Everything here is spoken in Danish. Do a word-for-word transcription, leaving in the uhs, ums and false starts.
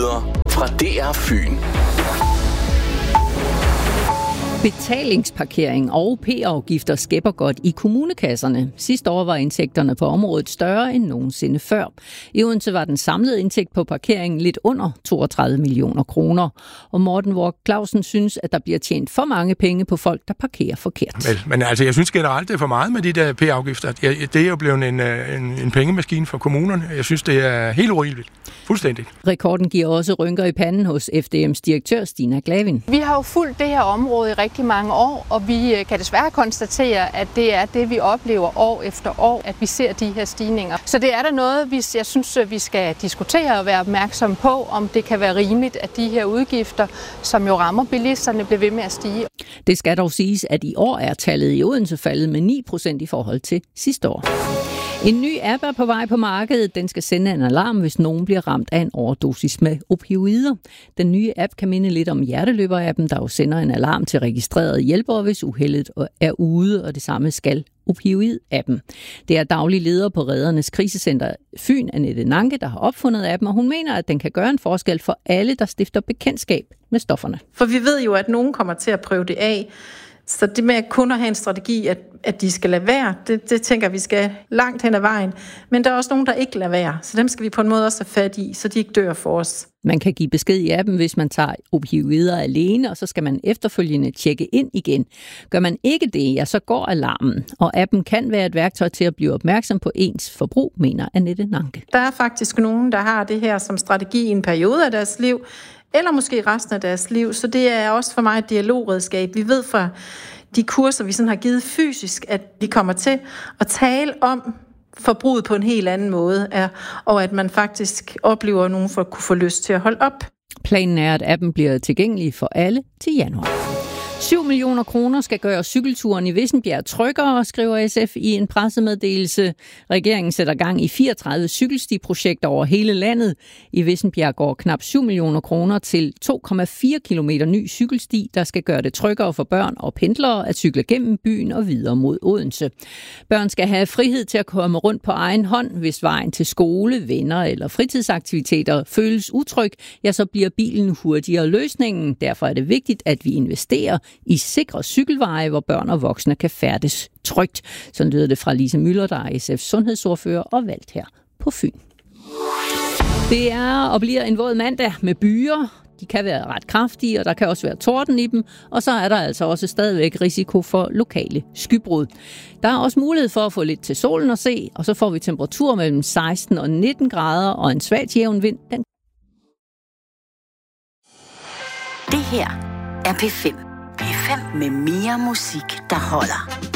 Nyheder fra D R Fyn. Betalingsparkering og P-afgifter skæpper godt i kommunekasserne. Sidste år var indtægterne på området større end nogensinde før. I Odense var den samlede indtægt på parkeringen lidt under toogtredive millioner kroner. Og Morten Work Clausen synes, at der bliver tjent for mange penge på folk, der parkerer forkert. Men, men altså, jeg synes generelt, det er for meget med de der P-afgifter. Det er jo blevet en, en, en pengemaskine for kommunerne. Jeg synes, det er helt urimeligt. Fuldstændigt. Rekorden giver også rynker i panden hos F D M's direktør Stina Glavin. Vi har jo fulgt det her område i rigtig mange år, og vi kan desværre konstatere, at det er det, vi oplever år efter år, at vi ser de her stigninger. Så det er der noget, jeg synes, vi skal diskutere og være opmærksom på, om det kan være rimeligt, at de her udgifter, som jo rammer bilisterne, bliver ved med at stige. Det skal dog siges, at i år er tallet i Odense faldet med ni procent i forhold til sidste år. En ny app er på vej på markedet. Den skal sende en alarm, hvis nogen bliver ramt af en overdosis med opioider. Den nye app kan minde lidt om hjerteløber-appen, der jo sender en alarm til registrerede hjælpere, hvis uheldet er ude, og det samme skal opioid-appen. Det er daglig leder på Redernes krisecenter Fyn, Annette Nanke, der har opfundet appen, og hun mener, at den kan gøre en forskel for alle, der stifter bekendtskab med stofferne. For vi ved jo, at nogen kommer til at prøve det af. Så det med kun at have en strategi, at, at de skal lade være, det, det tænker vi skal langt hen ad vejen. Men der er også nogen, der ikke lader være, så dem skal vi på en måde også have fat i, så de ikke dør for os. Man kan give besked i appen, hvis man tager opioider alene, og så skal man efterfølgende tjekke ind igen. Gør man ikke det, ja, så går alarmen. Og appen kan være et værktøj til at blive opmærksom på ens forbrug, mener Annette Nanke. Der er faktisk nogen, der har det her som strategi i en periode af deres liv, eller måske resten af deres liv. Så det er også for mig et dialogredskab. Vi ved fra de kurser, vi sådan har givet fysisk, at vi kommer til at tale om forbruget på en helt anden måde, og at man faktisk oplever, at nogen får kunne få lyst til at holde op. Planen er, at appen bliver tilgængelig for alle til januar. syv millioner kroner skal gøre cykelturen i Vissenbjerg tryggere, skriver S F i en pressemeddelelse. Regeringen sætter gang i fireogtredive cykelstiprojekter over hele landet. I Vissenbjerg går knap syv millioner kroner til to komma fire kilometer ny cykelsti, der skal gøre det tryggere for børn og pendlere at cykle gennem byen og videre mod Odense. Børn skal have frihed til at komme rundt på egen hånd, hvis vejen til skole, venner eller fritidsaktiviteter føles utryg, ja, så bliver bilen hurtigere løsningen. Derfor er det vigtigt, at vi investerer i sikre cykelveje, hvor børn og voksne kan færdes trygt. Sådan lyder det fra Lise Müller, der er S F's sundhedsordfører og valgt her på Fyn. Det er og bliver en våd mandag med byer. De kan være ret kraftige, og der kan også være torden i dem. Og så er der altså også stadigvæk risiko for lokale skybrud. Der er også mulighed for at få lidt til solen at se, og så får vi temperatur mellem seksten og nitten grader og en svag jævn vind. Den... Det her er P fem. P fem med mere musik, der holder.